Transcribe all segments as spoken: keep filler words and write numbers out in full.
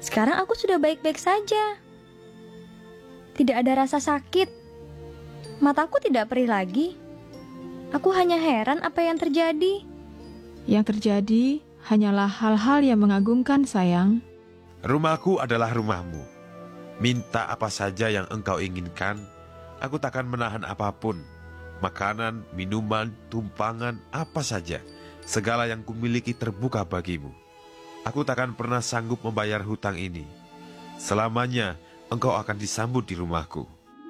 Sekarang aku sudah baik-baik saja. Tidak ada rasa sakit. Mataku tidak perih lagi. Aku hanya heran apa yang terjadi. Yang terjadi hanyalah hal-hal yang mengagumkan, sayang. Rumahku adalah rumahmu. Minta apa saja yang engkau inginkan, aku takkan menahan apapun. Makanan, minuman, tumpangan, apa saja. Segala yang kumiliki terbuka bagimu. Aku takkan pernah sanggup membayar hutang ini. Selamanya engkau akan disambut di rumahku.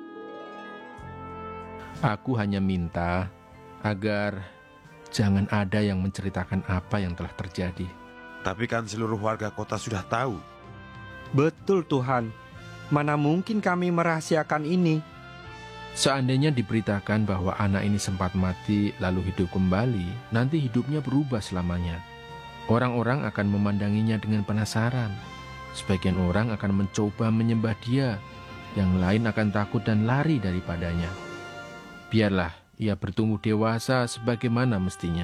Aku hanya minta agar jangan ada yang menceritakan apa yang telah terjadi. Tapi kan seluruh warga kota sudah tahu. Betul Tuhan, mana mungkin kami merahasiakan ini? Seandainya diberitakan bahwa anak ini sempat mati lalu hidup kembali, nanti hidupnya berubah selamanya. Orang-orang akan memandanginya dengan penasaran. Sebagian orang akan mencoba menyembah dia, yang lain akan takut dan lari daripadanya. Biarlah ia bertumbuh dewasa sebagaimana mestinya.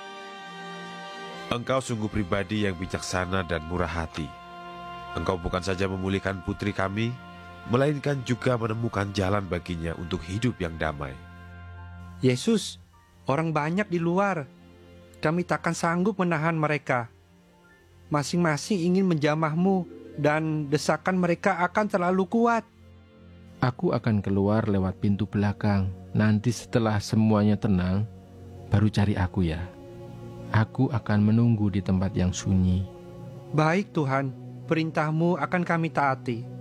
Engkau sungguh pribadi yang bijaksana dan murah hati. Engkau bukan saja memulihkan putri kami, melainkan juga menemukan jalan baginya untuk hidup yang damai. Yesus, orang banyak di luar. Kami takkan sanggup menahan mereka. Masing-masing ingin menjamahmu dan desakan mereka akan terlalu kuat. Aku akan keluar lewat pintu belakang. Nanti setelah semuanya tenang, baru cari aku ya. Aku akan menunggu di tempat yang sunyi. Baik Tuhan, perintahmu akan kami taati.